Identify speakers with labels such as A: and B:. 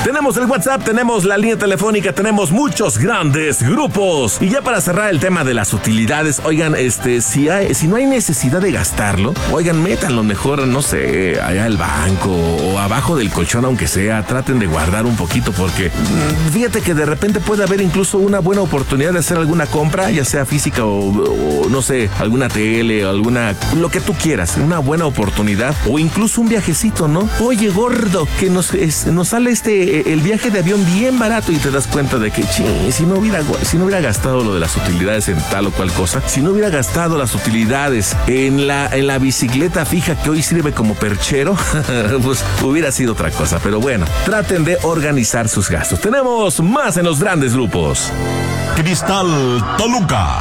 A: Tenemos el WhatsApp, tenemos la línea telefónica, tenemos muchos grandes grupos. Y ya para cerrar el tema de las utilidades, oigan, si no hay necesidad de gastarlo, oigan, métanlo mejor, no sé, allá al banco o abajo del colchón, aunque sea, traten de guardar un poquito, porque fíjate que de repente puede haber incluso una buena oportunidad de hacer alguna compra, ya sea física o no sé, alguna tele o lo que tú quieras, una buena oportunidad o incluso un viajecito, ¿no? Oye, gordo, que nos sale el viaje de avión bien barato y te das cuenta de que, si no hubiera gastado lo de las utilidades en tal o cual cosa, si no hubiera gastado las utilidades en la bicicleta fija que hoy sirve como perchero, pues hubiera sido otra cosa. Pero bueno, traten de organizar sus gastos. Tenemos más en los grandes grupos.
B: Cristal Toluca.